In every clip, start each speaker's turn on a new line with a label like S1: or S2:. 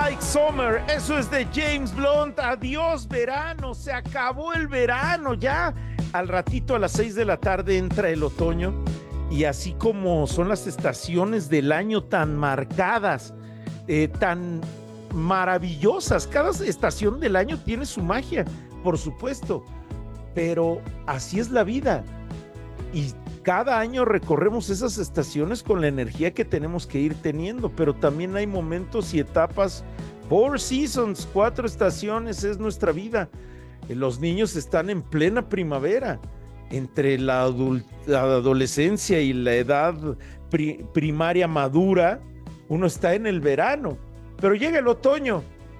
S1: Like Summer, eso es de James Blunt. Adiós verano, se acabó el verano ya. Al ratito a las 6 de la tarde entra el otoño y así como son las estaciones del año tan marcadas, tan maravillosas, cada estación del año tiene su magia, por supuesto, pero así es la vida y cada año recorremos esas estaciones con la energía que tenemos que ir teniendo, pero también hay momentos y etapas. 4 seasons, 4 estaciones es nuestra vida. Los niños están en plena primavera, entre la adolescencia y la edad primaria madura, uno está en el verano, pero llega el otoño,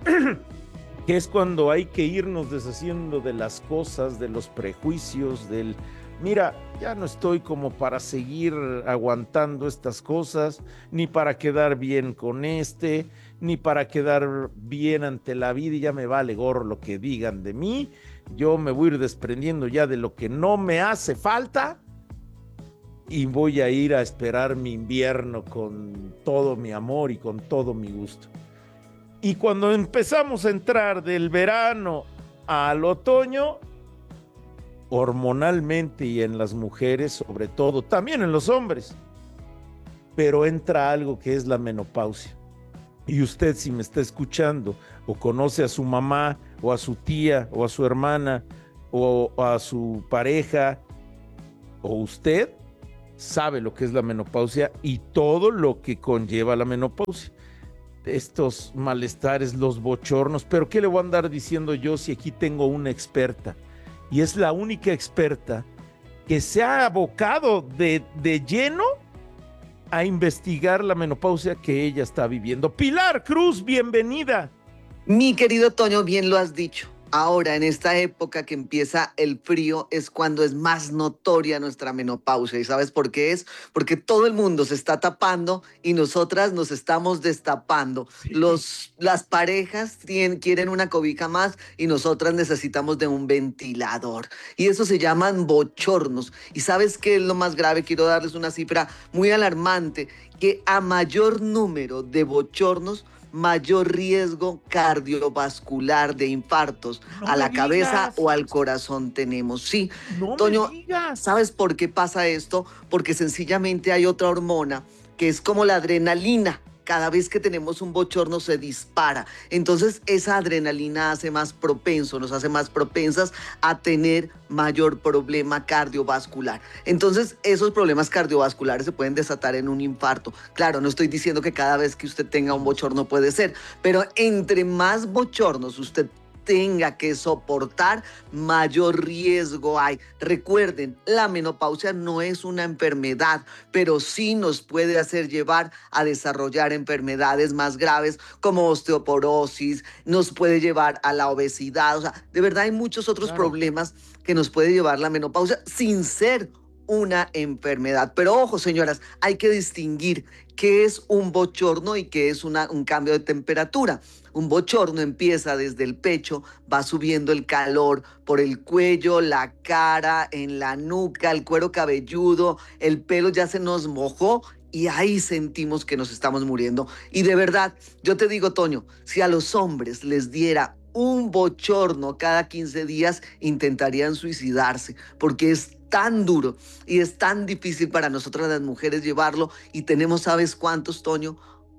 S1: que es cuando hay que irnos deshaciendo de las cosas, de los prejuicios, mira, ya no estoy como para seguir aguantando estas cosas, ni para quedar bien con ni para quedar bien ante la vida y ya me vale gorro lo que digan de mí. Yo me voy a ir desprendiendo ya de lo que no me hace falta y voy a ir a esperar mi invierno con todo mi amor y con todo mi gusto. Y cuando empezamos a entrar del verano al otoño, hormonalmente y en las mujeres sobre todo, también en los hombres, pero entra algo que es la menopausia. Y usted, si me está escuchando o conoce a su mamá o a su tía o a su hermana o a su pareja o usted, sabe lo que es la menopausia y todo lo que conlleva la menopausia. Estos malestares, los bochornos, pero ¿qué le voy a andar diciendo yo si aquí tengo una experta? Y es la única experta que se ha abocado de lleno a investigar la menopausia que ella está viviendo. Pilar Cruz, bienvenida.
S2: Mi querido Toño, bien lo has dicho. Ahora, en esta época que empieza el frío, es cuando es más notoria nuestra menopausia. ¿Y sabes por qué es? Porque todo el mundo se está tapando y nosotras nos estamos destapando.
S1: Sí.
S2: Las parejas quieren una cobija más y nosotras necesitamos de un ventilador. Y eso se llaman bochornos. ¿Y sabes qué es lo más grave? Quiero darles una cifra muy alarmante, que a mayor número de bochornos, mayor riesgo cardiovascular de infartos a la cabeza o al corazón tenemos. Sí,
S1: no
S2: Toño,
S1: me digas.
S2: ¿Sabes por qué pasa esto? Porque sencillamente hay otra hormona que es como la adrenalina. Cada vez que tenemos un bochorno se dispara. Entonces esa adrenalina nos hace más propensas a tener mayor problema cardiovascular. Entonces esos problemas cardiovasculares se pueden desatar en un infarto. Claro, no estoy diciendo que cada vez que usted tenga un bochorno puede ser, pero entre más bochornos usted tenga que soportar, mayor riesgo hay. Recuerden, la menopausia no es una enfermedad, pero sí nos puede hacer llevar a desarrollar enfermedades más graves como osteoporosis, nos puede llevar a la obesidad. O sea, de verdad hay muchos otros problemas que nos puede llevar la menopausia sin ser una enfermedad. Pero ojo, señoras, hay que distinguir qué es un bochorno y qué es un cambio de temperatura. Un bochorno empieza desde el pecho, va subiendo el calor por el cuello, la cara, en la nuca, el cuero cabelludo, el pelo ya se nos mojó y ahí sentimos que nos estamos muriendo. Y de verdad, yo te digo, Toño, si a los hombres les diera un bochorno cada 15 días, intentarían suicidarse, porque es tan duro y es tan difícil para nosotras las mujeres llevarlo. Y tenemos, ¿sabes cuántos, Toño?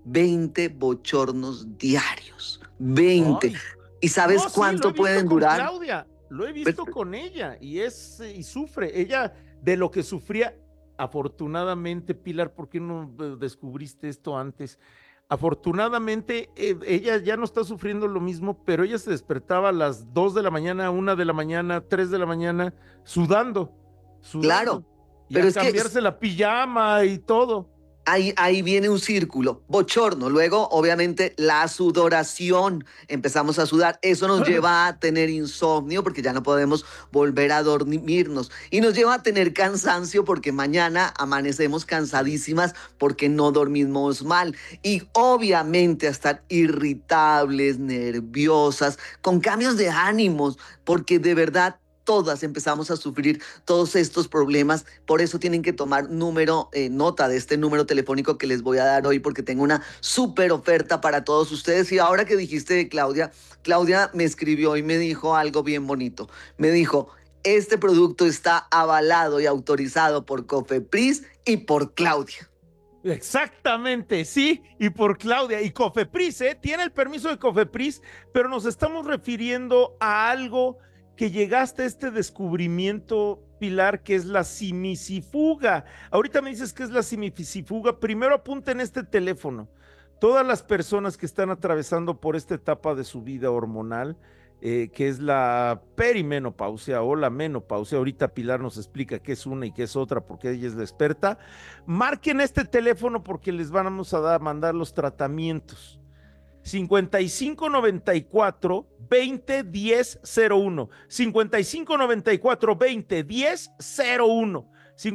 S2: 20 bochornos diarios. 20.
S1: Ay.
S2: ¿Y sabes
S1: No, sí,
S2: cuánto pueden
S1: con
S2: durar?
S1: Claudia, lo he visto con ella y sufre. Ella de lo que sufría, afortunadamente, Pilar, ¿por qué no descubriste esto antes? Afortunadamente, ella ya no está sufriendo lo mismo, pero ella se despertaba a las 2 de la mañana, 1 de la mañana, 3 de la mañana, sudando.
S2: Claro,
S1: Y
S2: pero
S1: a
S2: es que
S1: cambiarse la pijama y todo.
S2: ahí viene un círculo, bochorno, luego obviamente la sudoración, empezamos a sudar, eso nos lleva a tener insomnio porque ya no podemos volver a dormirnos y nos lleva a tener cansancio porque mañana amanecemos cansadísimas porque no dormimos mal y obviamente a estar irritables, nerviosas, con cambios de ánimos, porque de verdad todas empezamos a sufrir todos estos problemas. Por eso tienen que tomar nota de este número telefónico que les voy a dar hoy, porque tengo una súper oferta para todos ustedes. Y ahora que dijiste de Claudia, Claudia me escribió y me dijo algo bien bonito. Me dijo, este producto está avalado y autorizado por Cofepris y por Claudia.
S1: Exactamente, sí, y por Claudia. Y Cofepris, tiene el permiso de Cofepris, pero nos estamos refiriendo a algo que llegaste a este descubrimiento, Pilar, que es la simicifuga. Ahorita me dices que es la simicifuga. Primero apunten este teléfono. Todas las personas que están atravesando por esta etapa de su vida hormonal, que es la perimenopausia o la menopausia. Ahorita Pilar nos explica qué es una y qué es otra, porque ella es la experta. Marquen este teléfono porque les vamos a mandar los tratamientos. 5594 20 10 01, 5594 20 10 01,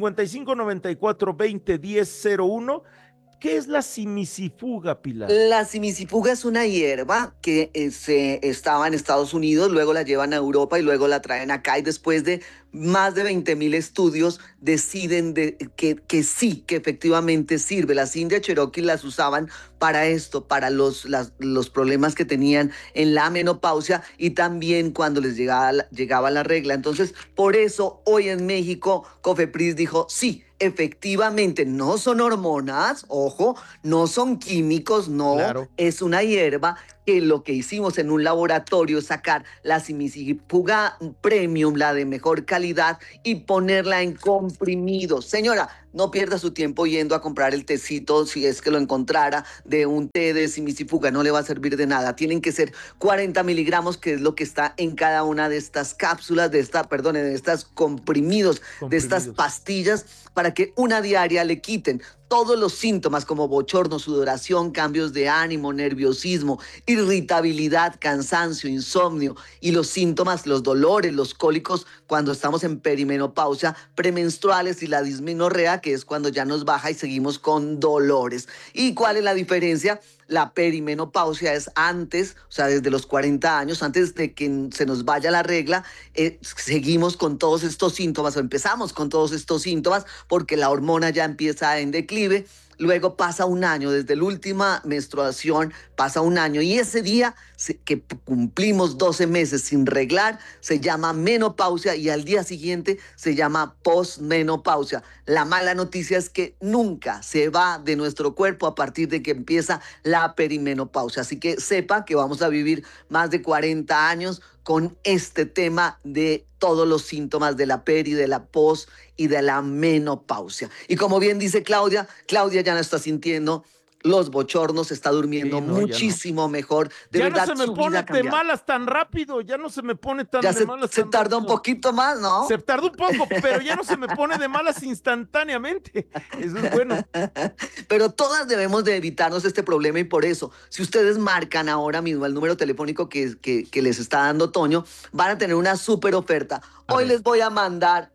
S1: 5594 20 10 01. ¿Qué es la simicifuga, Pilar?
S2: La simicifuga es una hierba que se estaba en Estados Unidos, luego la llevan a Europa y luego la traen acá, y después de más de 20,000 estudios deciden que sí, que efectivamente sirve. Las indias Cherokee las usaban para esto, para los problemas que tenían en la menopausia y también cuando les llegaba la regla. Entonces, por eso hoy en México Cofepris dijo sí. Efectivamente, no son hormonas, ojo, no son químicos, no,
S1: Claro.
S2: Es una hierba que lo que hicimos en un laboratorio es sacar la simicifuga premium, la de mejor calidad, y ponerla en comprimidos. Señora, no pierda su tiempo yendo a comprar el tecito, si es que lo encontrara, de un té de simicifuga, no le va a servir de nada. Tienen que ser 40 miligramos, que es lo que está en cada una de estas cápsulas, de estas comprimidos, de estas pastillas, para que una diaria le quiten todos los síntomas como bochorno, sudoración, cambios de ánimo, nerviosismo, irritabilidad, cansancio, insomnio, y los síntomas, los dolores, los cólicos cuando estamos en perimenopausia, premenstruales, y la dismenorrea, que es cuando ya nos baja y seguimos con dolores. ¿Y cuál es la diferencia? La perimenopausia es antes, o sea, desde los 40 años, antes de que se nos vaya la regla, seguimos con todos estos síntomas, o empezamos con todos estos síntomas, porque la hormona ya empieza en declive. Luego pasa un año, desde la última menstruación pasa un año, y ese día que cumplimos 12 meses sin reglar se llama menopausia, y al día siguiente se llama posmenopausia. La mala noticia es que nunca se va de nuestro cuerpo a partir de que empieza la perimenopausia. Así que sepa que vamos a vivir más de 40 años con este tema de todos los síntomas de la peri, de la pos y de la menopausia. Y como bien dice Claudia, Claudia ya no está sintiendo los bochornos, está durmiendo muchísimo mejor. De
S1: ya
S2: verdad,
S1: no se me pone de malas tan rápido, ya no se me pone tan
S2: ya
S1: de malas.
S2: Se tarda un poquito más, ¿no?
S1: Se tarda un poco, pero ya no se me pone de malas instantáneamente. Eso es bueno.
S2: Pero todas debemos de evitarnos este problema, y por eso, si ustedes marcan ahora mismo el número telefónico que les está dando Toño, van a tener una súper oferta. Hoy les voy a mandar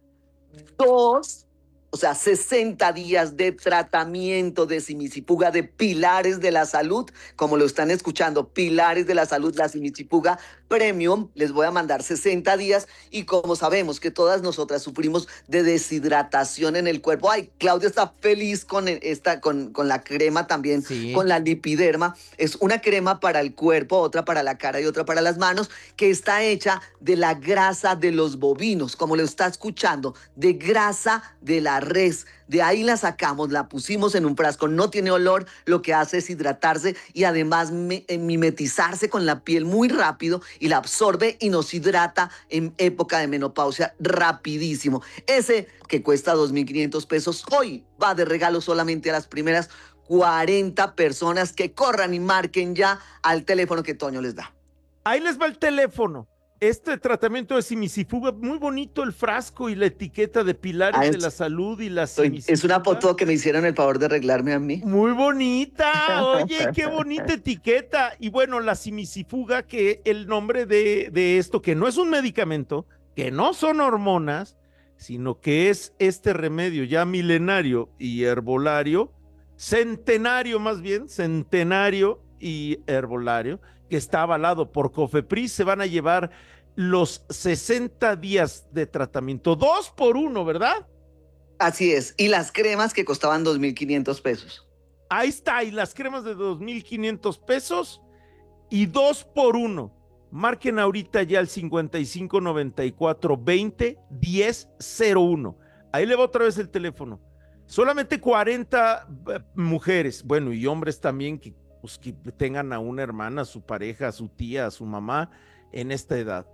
S2: 60 días de tratamiento de simicifuga, de Pilares de la Salud, como lo están escuchando, Pilares de la Salud, la simicifuga premium. Les voy a mandar 60 días, y como sabemos que todas nosotras sufrimos de deshidratación en el cuerpo, ay, Claudia está feliz con la crema también, sí, con la lipiderma. Es una crema para el cuerpo, otra para la cara y otra para las manos, que está hecha de la grasa de los bovinos, como lo está escuchando, de grasa de la res. De ahí la sacamos, la pusimos en un frasco, no tiene olor, lo que hace es hidratarse y además mimetizarse con la piel muy rápido, y la absorbe y nos hidrata en época de menopausia rapidísimo. Ese que cuesta 2,500 pesos, hoy va de regalo solamente a las primeras 40 personas que corran y marquen ya al teléfono que Toño les da.
S1: Ahí les va el teléfono. Este tratamiento de simicifuga, muy bonito el frasco y la etiqueta de Pilares de la Salud y la simicifuga.
S2: Es una foto que me hicieron el favor de arreglarme a mí.
S1: Muy bonita, oye, qué bonita etiqueta. Y bueno, la simicifuga, que el nombre de esto, que no es un medicamento, que no son hormonas, sino que es este remedio ya milenario y herbolario, centenario y herbolario, que está avalado por Cofepris. Se van a llevar los 60 días de tratamiento. 2 por 1, ¿verdad?
S2: Así es. Y las cremas que costaban 2.500 pesos.
S1: Ahí está, y las cremas de 2.500 pesos y 2 por 1. Marquen ahorita ya el 55 94 20 10 01. Ahí le va otra vez el teléfono. Solamente 40 mujeres, bueno, y hombres también que, pues, que tengan a una hermana, a su pareja, a su tía, a su mamá en esta edad.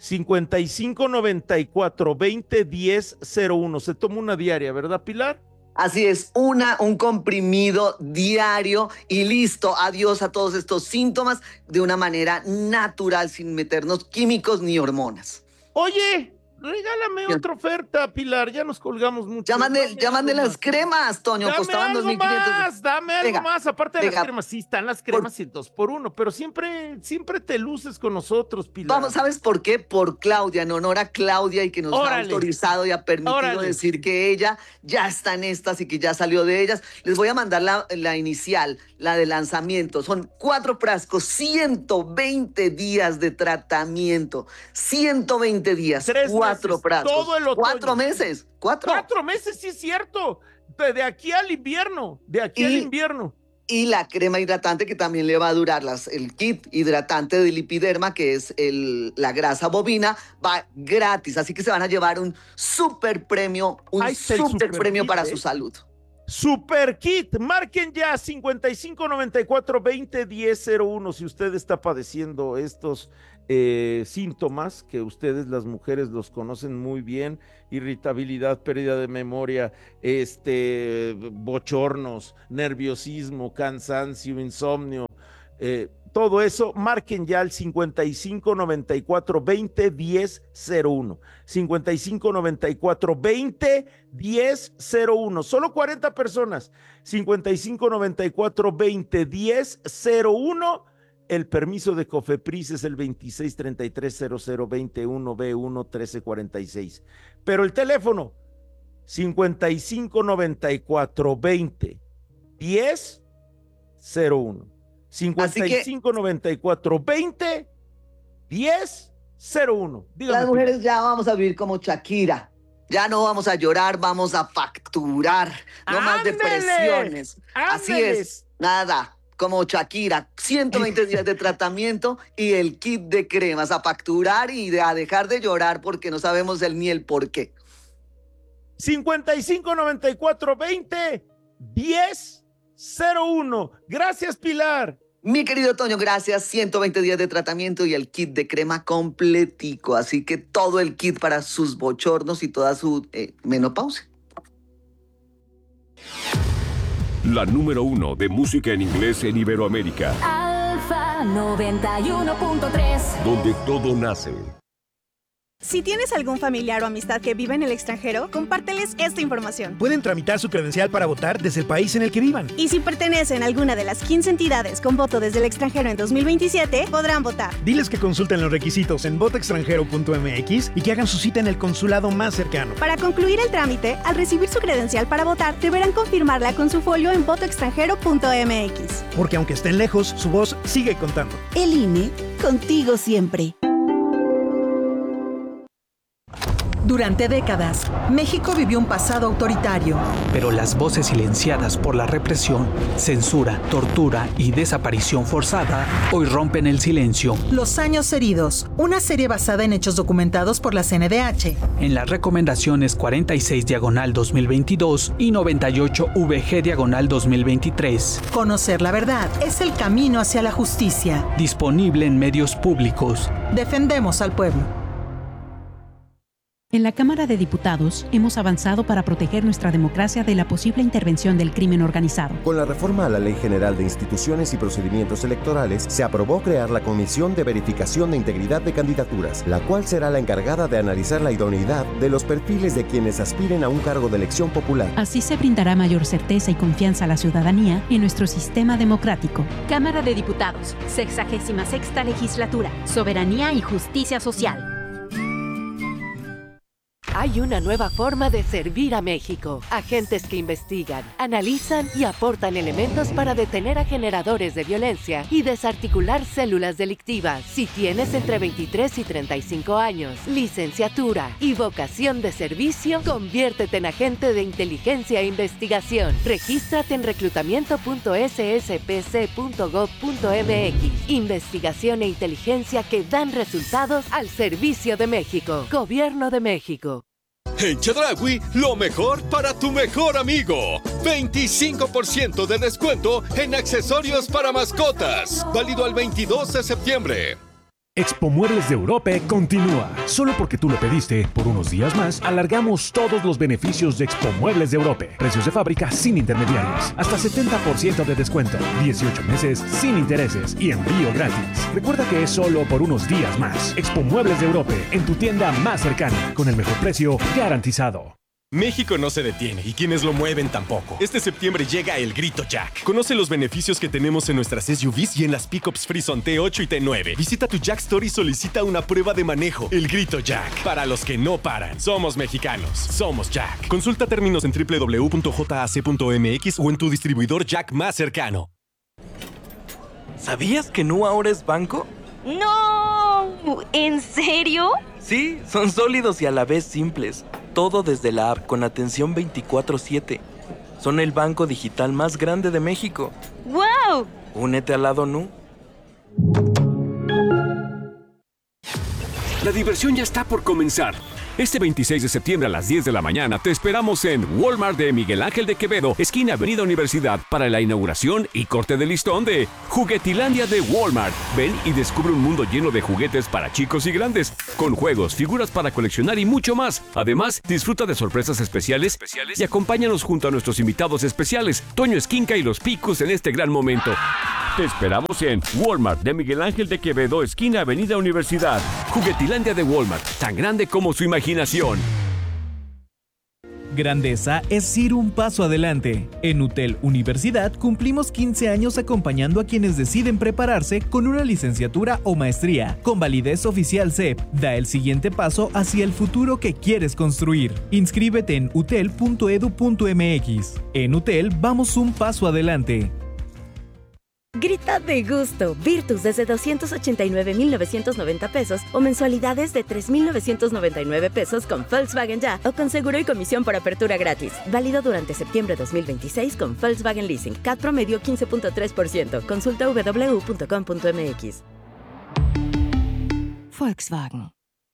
S1: 55 94 20 10 01. Se toma una diaria, ¿verdad, Pilar?
S2: Así es, un comprimido diario y listo. Adiós a todos estos síntomas de una manera natural, sin meternos químicos ni hormonas.
S1: Oye, regálame otra oferta, Pilar. Ya nos colgamos mucho.
S2: Llámame las cremas, Toño.
S1: Dame
S2: Costaban
S1: algo
S2: 2.500.
S1: más, dame algo
S2: Venga,
S1: más, aparte de
S2: venga.
S1: las cremas. Sí, están las cremas y 2 por 1, pero siempre te luces con nosotros, Pilar.
S2: Vamos, ¿sabes por qué? Por Claudia, en honor a Claudia, y que nos ha autorizado y ha permitido decir que ella ya está en estas y que ya salió de ellas. Les voy a mandar la inicial, la de lanzamiento. Son 4 frascos, 120 días de tratamiento. 120 días, 4 frascos.
S1: Todo el otoño.
S2: 4 meses.
S1: 4 meses, sí es cierto. De aquí al invierno,
S2: Y la crema hidratante que también le va a durar, el kit hidratante de lipiderma, que es la grasa bovina, va gratis. Así que se van a llevar un super premio, para su salud.
S1: Super kit, marquen ya 55 94 20 10 01 si usted está padeciendo estos síntomas que ustedes las mujeres los conocen muy bien: irritabilidad, pérdida de memoria, bochornos, nerviosismo, cansancio, insomnio, todo eso. Marquen ya al 55 94 20 10 01, 55 94 20 10 01, solo 40 personas, 55 94 20 10 01. El permiso de COFEPRIS es el 26330021B11346. Pero el teléfono 55 94 20 10 01. 55 94 20 10 01. Dígame,
S2: las mujeres ya vamos a vivir como Shakira. Ya no vamos a llorar, vamos a facturar. No más depresiones. Así es. Nada. Como Shakira, 120 días de tratamiento y el kit de cremas, a facturar y a dejar de llorar porque no sabemos ni el por qué.
S1: 55 94 20 10 01. Gracias, Pilar.
S2: Mi querido Toño, gracias. 120 días de tratamiento y el kit de crema completico. Así que todo el kit para sus bochornos y toda su menopausia.
S3: La número 1 de música en inglés en Iberoamérica.
S4: Alfa 91.3.
S3: Donde todo nace.
S5: Si tienes algún familiar o amistad que vive en el extranjero, compárteles esta información.
S6: Pueden tramitar su credencial para votar desde el país en el que vivan.
S5: Y si pertenecen a alguna de las 15 entidades con voto desde el extranjero en 2027, podrán votar.
S6: Diles que consulten los requisitos en votoextranjero.mx y que hagan su cita en el consulado más cercano.
S5: Para concluir el trámite, al recibir su credencial para votar, deberán confirmarla con su folio en votoextranjero.mx.
S6: Porque aunque estén lejos, su voz sigue contando.
S7: El INE, contigo siempre.
S8: Durante décadas, México vivió un pasado autoritario.
S9: Pero las voces silenciadas por la represión, censura, tortura y desaparición forzada hoy rompen el silencio.
S8: Los años heridos, una serie basada en hechos documentados por la CNDH.
S9: En las recomendaciones 46/2022 y 98VG/2023.
S8: Conocer la verdad es el camino hacia la justicia.
S9: Disponible en medios públicos.
S8: Defendemos al pueblo.
S10: En la Cámara de Diputados hemos avanzado para proteger nuestra democracia de la posible intervención del crimen organizado.
S11: Con la reforma a la Ley General de Instituciones y Procedimientos Electorales, se aprobó crear la Comisión de Verificación de Integridad de Candidaturas, la cual será la encargada de analizar la idoneidad de los perfiles de quienes aspiren a un cargo de elección popular.
S10: Así se brindará mayor certeza y confianza a la ciudadanía en nuestro sistema democrático.
S4: Cámara de Diputados, 66ª Legislatura, Soberanía y Justicia Social.
S12: Hay una nueva forma de servir a México. Agentes que investigan, analizan y aportan elementos para detener a generadores de violencia y desarticular células delictivas. Si tienes entre 23 y 35 años, licenciatura y vocación de servicio, conviértete en agente de inteligencia e investigación. Regístrate en reclutamiento.sspc.gov.mx. Investigación e inteligencia que dan resultados al servicio de México. Gobierno de México.
S13: En Chedraui, lo mejor para tu mejor amigo. 25% de descuento en accesorios para mascotas. Válido al 22 de septiembre.
S14: Expo Muebles de Europe continúa. Solo porque tú lo pediste, por unos días más, alargamos todos los beneficios de Expo Muebles de Europe. Precios de fábrica sin intermediarios. Hasta 70% de descuento. 18 meses sin intereses y envío gratis. Recuerda que es solo por unos días más. Expo Muebles de Europe, en tu tienda más cercana, con el mejor precio garantizado.
S15: México no se detiene y quienes lo mueven tampoco. Este septiembre llega el Grito Jack. Conoce los beneficios que tenemos en nuestras SUVs y en las pickups Frison T8 y T9. Visita tu Jack Store y solicita una prueba de manejo. El Grito Jack. Para los que no paran. Somos mexicanos. Somos Jack. Consulta términos en www.jac.mx o en tu distribuidor Jack más cercano.
S16: ¿Sabías que Nu ahora es banco?
S17: ¡No! ¿En serio?
S16: Sí, son sólidos y a la vez simples. Todo desde la app con atención 24/7. Son el banco digital más grande de México.
S17: ¡Wow!
S16: Únete al lado Nu.
S3: La diversión ya está por comenzar. Este 26 de septiembre a las 10 de la mañana te esperamos en Walmart de Miguel Ángel de Quevedo, esquina Avenida Universidad, para la inauguración y corte de listón de Juguetilandia de Walmart. Ven y descubre un mundo lleno de juguetes para chicos y grandes, con juegos, figuras para coleccionar y mucho más. Además, disfruta de sorpresas especiales y acompáñanos junto a nuestros invitados especiales, Toño Esquinca y los Picus, en este gran momento. Te esperamos en Walmart de Miguel Ángel de Quevedo, esquina Avenida Universidad. Juguetilandia de Walmart, tan grande como su imaginación.
S18: Grandeza es ir un paso adelante. En UTEL Universidad cumplimos 15 años acompañando a quienes deciden prepararse con una licenciatura o maestría. Con validez oficial CEP, da el siguiente paso hacia el futuro que quieres construir. Inscríbete en utel.edu.mx. En UTEL vamos un paso adelante.
S19: Grita de gusto. Virtus desde 289,990 pesos o mensualidades de 3,999 pesos con Volkswagen Ya o con seguro y comisión por apertura gratis. Válido durante septiembre 2026 con Volkswagen Leasing. CAT promedio 15.3%. Consulta www.com.mx.
S17: Volkswagen.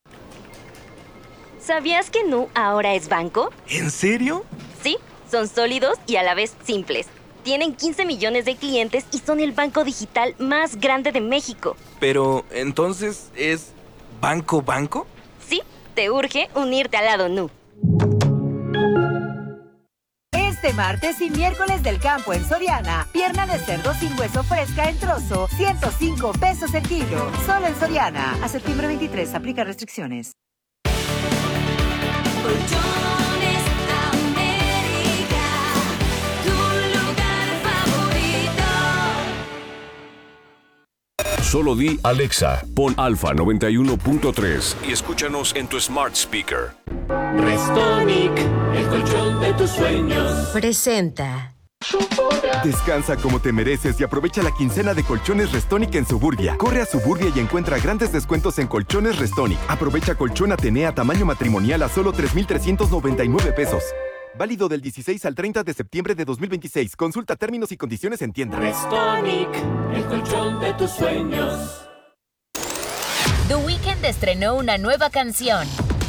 S17: ¿Sabías que Nu ahora es banco?
S16: ¿En serio?
S17: Sí, son sólidos y a la vez simples. Tienen 15 millones de clientes y son el banco digital más grande de México.
S16: Pero, ¿entonces es banco?
S17: Sí, te urge unirte al lado Nu.
S20: Este martes y miércoles del campo en Soriana, pierna de cerdo sin hueso fresca en trozo, 105 pesos el kilo. Solo en Soriana. A septiembre 23, aplica restricciones.
S3: Solo di Alexa, pon Alfa 91.3 y escúchanos en tu smart speaker.
S21: Restonic, el colchón de tus sueños.
S22: Presenta.
S23: Descansa como te mereces y aprovecha la quincena de colchones Restonic en Suburbia. Corre a Suburbia y encuentra grandes descuentos en colchones Restonic. Aprovecha colchón Atenea tamaño matrimonial a solo 3,399 pesos. Válido del 16 al 30 de septiembre de 2026. Consulta términos y condiciones en tienda.
S21: Restonic, el colchón de tus sueños.
S22: The Weeknd estrenó una nueva canción.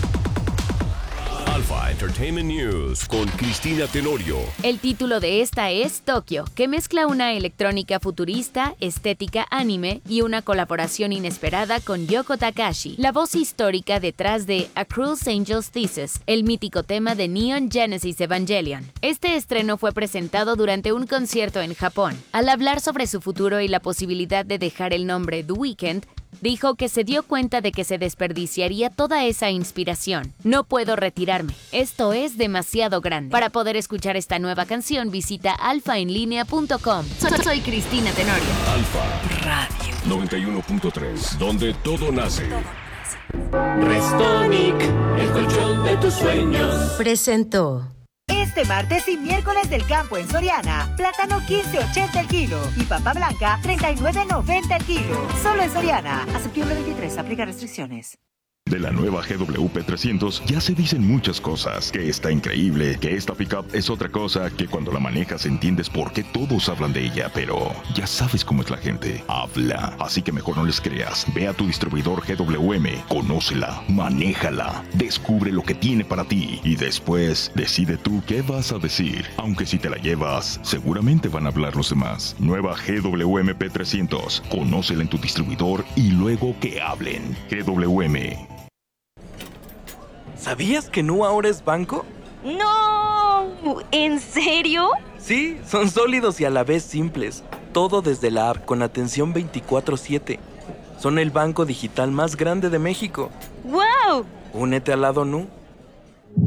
S3: Alpha Entertainment News con Cristina Tenorio.
S22: El título de esta es Tokyo, que mezcla una electrónica futurista, estética anime y una colaboración inesperada con Yoko Takashi, la voz histórica detrás de A Cruel Angel's Thesis, el mítico tema de Neon Genesis Evangelion. Este estreno fue presentado durante un concierto en Japón. Al hablar sobre su futuro y la posibilidad de dejar el nombre The Weeknd, dijo que se dio cuenta de que se desperdiciaría toda esa inspiración. No puedo retirarme. Esto es demasiado grande. Para poder escuchar esta nueva canción, visita alfaenlinea.com. Soy Cristina Tenorio.
S3: Alfa Radio 91.3, donde todo nace.
S21: Restonic, el colchón de tus sueños.
S20: Presentó.
S1: Este martes y miércoles del campo en Soriana, plátano 15.80 el kilo y papa blanca 39.90 el kilo. Solo en Soriana. A septiembre 23 aplica restricciones.
S2: De la nueva GWP 300 ya se dicen muchas cosas, que está increíble, que esta pickup es otra cosa, que cuando la manejas entiendes por qué todos hablan de ella, pero ya sabes cómo es la gente, habla, así que mejor no les creas. Ve a tu distribuidor GWM, conócela, manéjala, descubre lo que tiene para ti y después decide tú qué vas a decir. Aunque si te la llevas, seguramente van a hablar los demás. Nueva GWM 300, conócela en tu distribuidor y luego que hablen. GWM.
S16: ¿Sabías que Nu ahora es banco?
S17: ¡No! ¿En serio?
S16: Sí, son sólidos y a la vez simples. Todo desde la app con atención 24/7. Son el banco digital más grande de México.
S17: ¡Wow!
S16: Únete al lado Nu.